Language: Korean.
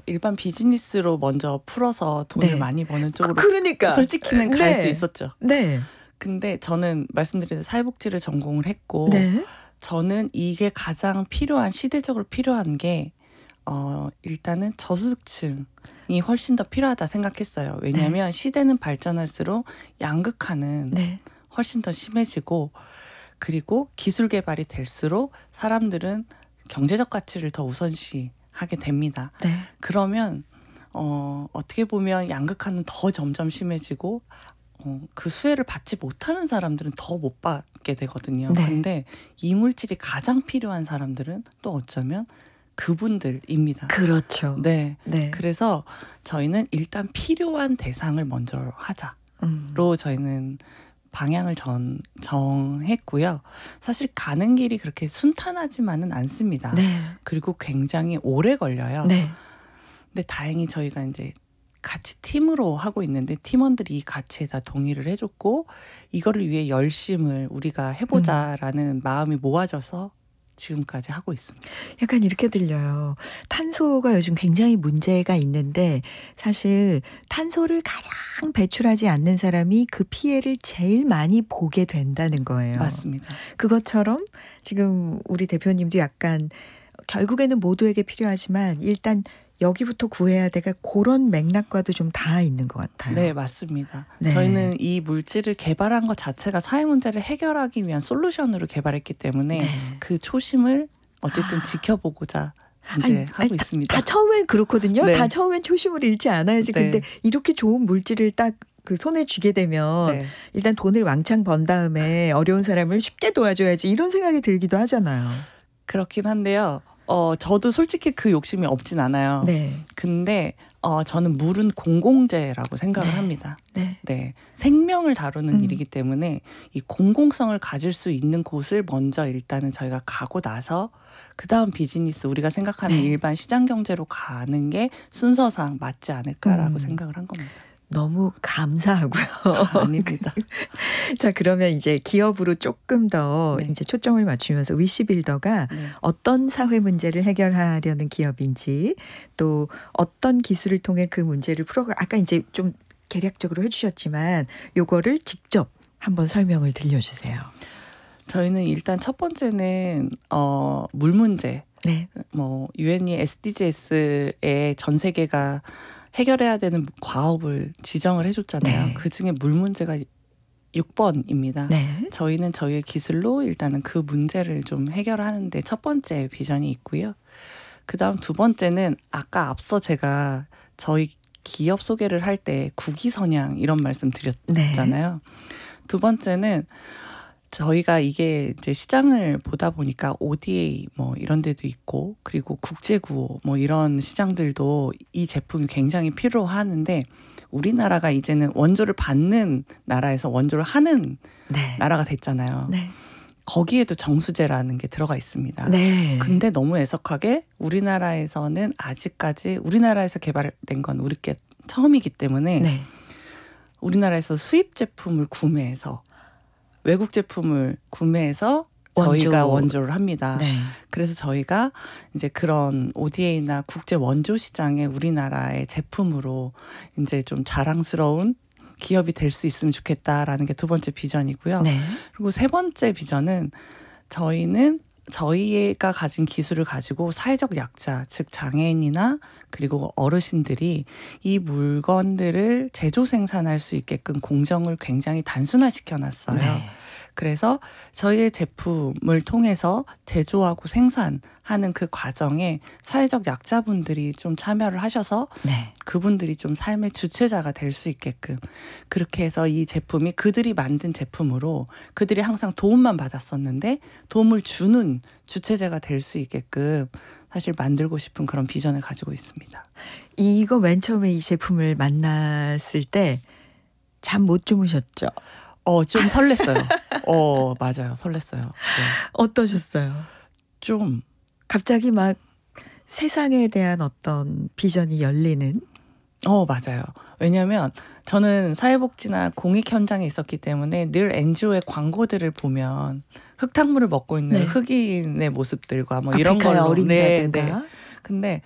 일반 비즈니스로 먼저 풀어서 돈을 네. 많이 버는 쪽으로 그러니까. 솔직히는 갈 수 네. 있었죠. 네. 근데 저는 말씀드린 사회복지를 전공을 했고 네. 저는 이게 가장 필요한 시대적으로 필요한 게 일단은 저소득층이 훨씬 더 필요하다 생각했어요. 왜냐하면 시대는 발전할수록 양극화는 네. 훨씬 더 심해지고 그리고 기술 개발이 될수록 사람들은 경제적 가치를 더 우선시하게 됩니다. 네. 그러면 어떻게 보면 양극화는 더 점점 심해지고 그 수혜를 받지 못하는 사람들은 더 못 받게 되거든요. 네. 근데 이물질이 가장 필요한 사람들은 또 어쩌면 그분들입니다. 그렇죠. 네. 네. 그래서 저희는 일단 필요한 대상을 먼저 하자로 저희는 방향을 정했고요. 사실 가는 길이 그렇게 순탄하지만은 않습니다. 네. 그리고 굉장히 오래 걸려요. 네. 근데 다행히 저희가 이제 같이 팀으로 하고 있는데 팀원들이 이 가치에 다 동의를 해줬고 이거를 위해 열심을 우리가 해보자라는 마음이 모아져서 지금까지 하고 있습니다. 약간 이렇게 들려요. 탄소가 요즘 굉장히 문제가 있는데 사실 탄소를 가장 배출하지 않는 사람이 그 피해를 제일 많이 보게 된다는 거예요. 맞습니다. 그것처럼 지금 우리 대표님도 약간 결국에는 모두에게 필요하지만 일단 여기부터 구해야 되가 그런 맥락과도 좀 닿아 있는 것 같아요. 네, 맞습니다. 네. 저희는 이 물질을 개발한 것 자체가 사회 문제를 해결하기 위한 솔루션으로 개발했기 때문에 네. 그 초심을 어쨌든 지켜보고자 이제 하고 있습니다. 다 처음엔 그렇거든요. 네. 다 처음엔 초심을 잃지 않아야지. 네. 근데 이렇게 좋은 물질을 딱 그 손에 쥐게 되면 네. 일단 돈을 왕창 번 다음에 어려운 사람을 쉽게 도와줘야지 이런 생각이 들기도 하잖아요. 그렇긴 한데요. 저도 솔직히 그 욕심이 없진 않아요. 네. 근데 저는 물은 공공재라고 생각을 합니다. 네. 네, 생명을 다루는 일이기 때문에 이 공공성을 가질 수 있는 곳을 먼저 일단은 저희가 가고 나서 그다음 비즈니스 우리가 생각하는 네. 일반 시장 경제로 가는 게 순서상 맞지 않을까라고 생각을 한 겁니다. 너무 감사하고요. 아닙니다. 자, 그러면 이제 기업으로 조금 더 네. 이제 초점을 맞추면서 위시빌더가 네. 어떤 사회 문제를 해결하려는 기업인지 또 어떤 기술을 통해 그 문제를 풀어가 아까 이제 좀 개략적으로 해주셨지만 요거를 직접 한번 설명을 들려주세요. 저희는 일단 첫 번째는 물 문제. 네. 뭐 유엔이 SDGs에 전 세계가 해결해야 되는 과업을 지정을 해줬잖아요. 네. 그중에 물 문제가 6번입니다. 네. 저희는 저희의 기술로 일단은 그 문제를 좀 해결하는데 첫 번째 비전이 있고요. 그다음 두 번째는 아까 앞서 제가 저희 기업 소개를 할 때 국위선양 이런 말씀 드렸잖아요. 두 번째는 저희가 이게 이제 시장을 보다 보니까 ODA 뭐 이런 데도 있고 그리고 국제구호 뭐 이런 시장들도 이 제품이 굉장히 필요하는데 우리나라가 이제는 원조를 받는 나라에서 원조를 하는 네. 나라가 됐잖아요. 네. 거기에도 정수제라는 게 들어가 있습니다. 네. 근데 너무 애석하게 우리나라에서는 아직까지 우리나라에서 개발된 건 우리께 처음이기 때문에 네. 우리나라에서 수입 제품을 구매해서 외국 제품을 구매해서 저희가 원조를 합니다. 네. 그래서 저희가 이제 그런 ODA나 국제 원조 시장에 우리나라의 제품으로 이제 좀 자랑스러운 기업이 될 수 있으면 좋겠다라는 게 두 번째 비전이고요. 네. 그리고 세 번째 비전은 저희는 저희가 가진 기술을 가지고 사회적 약자, 즉 장애인이나 그리고 어르신들이 이 물건들을 제조 생산할 수 있게끔 공정을 굉장히 단순화시켜 놨어요. 네. 그래서 저희의 제품을 통해서 제조하고 생산하는 그 과정에 사회적 약자분들이 좀 참여를 하셔서 네. 그분들이 좀 삶의 주체자가 될 수 있게끔 그렇게 해서 이 제품이 그들이 만든 제품으로 그들이 항상 도움만 받았었는데 도움을 주는 주체자가 될 수 있게끔 사실 만들고 싶은 그런 비전을 가지고 있습니다. 이거 맨 처음에 이 제품을 만났을 때 잠 못 주무셨죠? 좀 설렜어요. 맞아요. 설렜어요. 네. 어떠셨어요? 좀 갑자기 막 세상에 대한 어떤 비전이 열리는? 맞아요. 왜냐하면 저는 사회복지나 공익 현장에 있었기 때문에 늘 NGO의 광고들을 보면 흙탕물을 먹고 있는 네. 흑인의 모습들과 뭐 이런 아프리카의 걸로 어린이라든가. 근데